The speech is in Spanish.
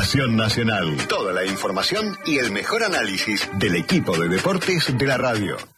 Información nacional. Toda la información y el mejor análisis del equipo de deportes de la radio.